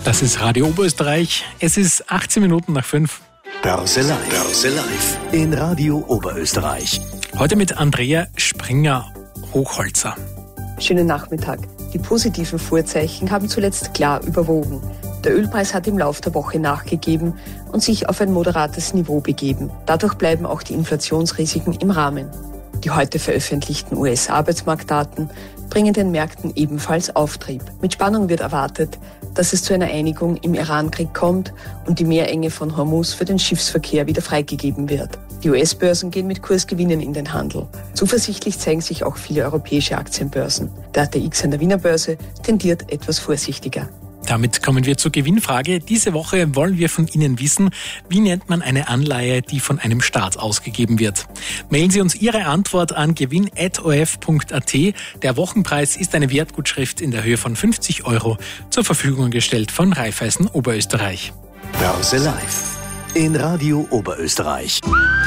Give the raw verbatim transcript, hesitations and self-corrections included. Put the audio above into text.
Das ist Radio Oberösterreich. Es ist achtzehn Minuten nach fünf. Börse Live. Börse Live. In Radio Oberösterreich. Heute mit Andrea Springer-Hochholzer. Schönen Nachmittag. Die positiven Vorzeichen haben zuletzt klar überwogen. Der Ölpreis hat im Lauf der Woche nachgegeben und sich auf ein moderates Niveau begeben. Dadurch bleiben auch die Inflationsrisiken im Rahmen. Die heute veröffentlichten U S-Arbeitsmarktdaten bringen den Märkten ebenfalls Auftrieb. Mit Spannung wird erwartet, dass es zu einer Einigung im Iran-Krieg kommt und die Meerenge von Hormuz für den Schiffsverkehr wieder freigegeben wird. Die U S-Börsen gehen mit Kursgewinnen in den Handel. Zuversichtlich zeigen sich auch viele europäische Aktienbörsen. Der A T X an der Wiener Börse tendiert etwas vorsichtiger. Damit kommen wir zur Gewinnfrage. Diese Woche wollen wir von Ihnen wissen, wie nennt man eine Anleihe, die von einem Staat ausgegeben wird. Mailen Sie uns Ihre Antwort an gewinn at o f punkt a t. Der Wochenpreis ist eine Wertgutschrift in der Höhe von fünfzig Euro zur Verfügung gestellt von Raiffeisen Oberösterreich. Börse Live in Radio Oberösterreich.